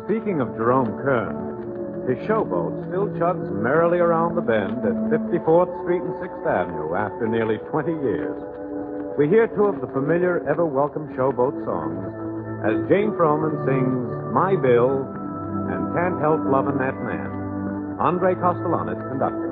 Speaking of Jerome Kern, his showboat still chugs merrily around the bend at 54th Street and 6th Avenue after nearly 20 years. We hear two of the familiar, ever-welcome showboat songs as Jane Froman sings My Bill and Can't Help Lovin' That Man. Andre Castellanet conducting.